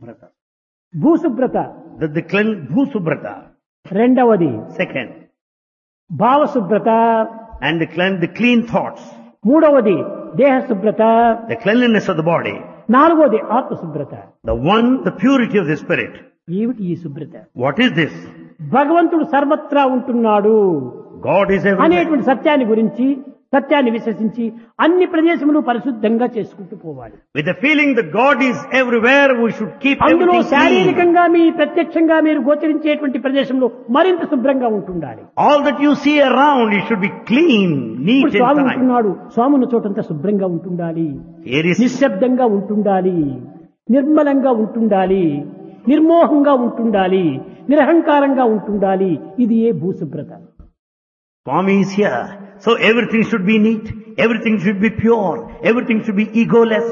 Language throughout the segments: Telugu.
Bhusubrata. భూశుభ్రత The Bhusubrata. రెండవది, Second. భావశుభ్రత And the clean thoughts. మూడవది, దేహ శుభ్రత The cleanliness of the body. నాలుగవది, ఆత్మశుభ్రత. The purity of the spirit. ఏమిటి ఈ శుభ్రత? What is this? భగవంతుడు సర్వత్రా ఉంటున్నాడు God is everywhere. అనేటువంటి సత్యాన్ని గురించి, సత్యాన్ని విశ్వసించి అన్ని ప్రదేశములు పరిశుద్ధంగా చేసుకుంటూ పోవాలి. With the feeling that God is everywhere, we should keep అందులో everything clean. శారీరకంగా మీ ప్రత్యక్షంగా మీరు గోచరించేటువంటి ప్రదేశంలో మరింత శుభ్రంగా ఉంటుండాలి. All that you see around, it should be clean, neat ఇప్పుడు స్వామి inside. ఉంటున్నాడు, స్వామి ఉన్న చోటంతా శుభ్రంగా ఉంటుండాలి, Here is నిశ్శబ్దంగా ఉంటుండాలి, నిర్మలంగా ఉంటుండాలి, నిర్మోహంగా ఉంటుండాలి, నిరహంకారంగా ఉంటుండాలి. ఇది ఏ భూశుభ్రత. Swami is here. So everything should be neat, everything should be pure, everything should be egoless.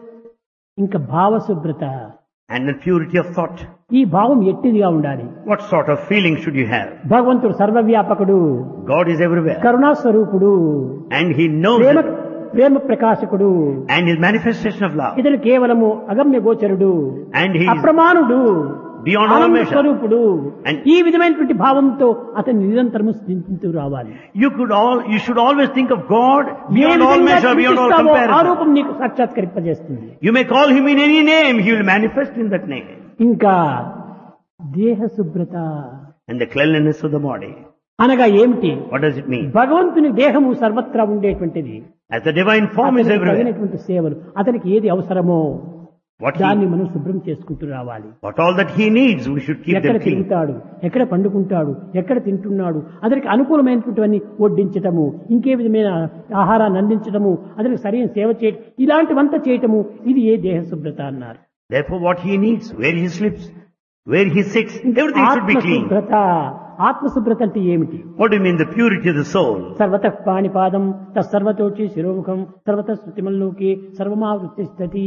ఇంకా భావశుభ్రత. And the purity of thought. ఈ భావం ఎట్టిదిగా ఉండాలి. What sort of feeling should you have? భగవంతుడు సర్వవ్యాపకుడు, God is everywhere. కరుణాస్వరూపుడు, And He knows Prema it. Prema ప్రకాశకుడు, And His manifestation of love. ఇతను కేవలము అగమ్య గోచరుడు, And He is అప్రమాణుడు, beyond all ఆనంద measure. స్వరూపుడు. And ఈ విధమైనటువంటి భావంతో అతను నిరంతరము స్థితించు రావాలి. You should always think of God A beyond all విధంగా measure, beyond all చింతిస్తావో ఆ comparison. రూపం నీకు సాక్షాత్కరింపజేస్తుంది. You may call Him in any name, He will manifest in that name. ఇంకా దేహ శుభ్రత And the cleanliness of the body. అనగా ఏమిటి? What does it mean? భగవంతుని దేహము సర్వత్రా ఉండేటువంటిది. As the divine form is అతనికి everywhere. తగినటువంటి సేవలు, అతనికి ఏది అవసరమో దాన్ని What మనం శుభ్రం చేసుకుంటూ రావాలి. all that He needs, we should keep ఎక్కడ them clean. తిరుగుతాడు, ఎక్కడ పండుకుంటాడు, ఎక్కడ తింటున్నాడు, అతనికి అనుకూలమైనటువంటివన్నీ వడ్డించటము, ఇంకే విధమైన ఆహారాన్ని అందించటము, అతనికి సరైన సేవ చేయటం, ఇలాంటివంతా చేయటము, ఇది ఏ దేహ శుభ్రత అన్నారు. Therefore what He needs, where He sleeps, where He sits, everything should be clean. ఆత్మశుభ్రత. ఆత్మశుభ్రత అంటే ఏమిటి? What do you mean the purity of the soul? సర్వత పాణిపాదం తత్సర్వతోచి శిరోముఖం సర్వత శృతిమల్లోకి సర్వమావృత్తిష్టతి.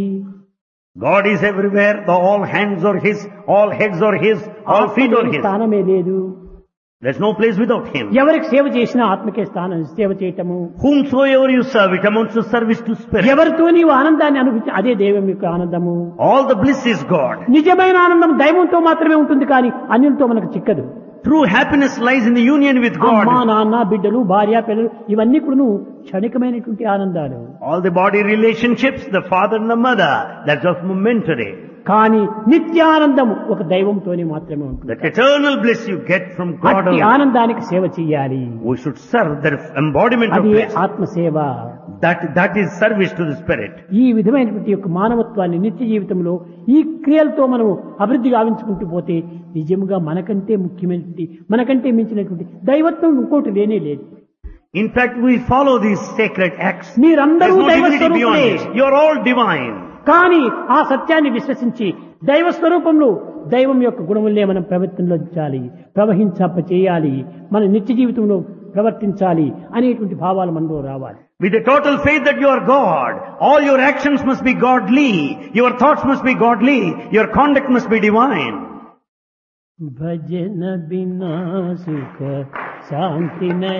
God is everywhere, all hands are His, all heads are His, all feet are His. స్థానమే లేదు. There's no place without Him. ఎవరికి సేవ చేసినా ఆత్మకే స్థానం, సేవ చేయటము. Whomsoever you serve, it amounts to service to spirit. ఎవరితో నీవు ఆనందాన్ని అనుభవించి అదే దైవం యొక్క ఆనందము. All the bliss is God. నిజమైన ఆనందం దైవంతో మాత్రమే ఉంటుంది, కానీ అన్యులతో మనకు చిక్కదు. True happiness lies in the union with అమ్మా, God. నాన్న, బిడ్డలు, భార్య, పిల్లలు, ఇవన్నీ కూడా క్షణికమైనటువంటి ఆనందాలు. All the body relationships, the father and the mother, that's just momentary. కానీ నిత్యానందం ఒక దైవంతోనే మాత్రమే ఉంటుంది. That eternal bliss you get from God అట్టి alone. ఆనందానికి సేవ చెయ్యాలి. We should serve the embodiment of అది bliss. ఆత్మసేవ. That is service to the spirit. ఈ విధమైనటువంటి యొక్క మానవత్వాన్ని నిత్య జీవితంలో ఈ క్రియలతో మనం అభివృద్ధి గావించుకుంటూ పోతే నిజముగా మనకంటే ముఖ్యమైనటువంటి, మనకంటే మించినటువంటి దైవత్వం ఇంకోటి లేనే లేదు. In fact, we follow these sacred acts. మీరందరూ There's no దైవ divinity beyond స్వరూపులే. this. You're all divine. కానీ ఆ సత్యాన్ని విశ్వసించి దైవ స్వరూపంలో దైవం యొక్క గుణములనే మనం ప్రవర్తించాలి, చేయాలి, మన నిత్య జీవితంలో ప్రవర్తించాలి అనేటువంటి భావాలు మనలో రావాలి. With a total faith that you are God, all your actions must be godly, your thoughts must be godly, your conduct must be divine. భజన బినా సుఖ శాంతి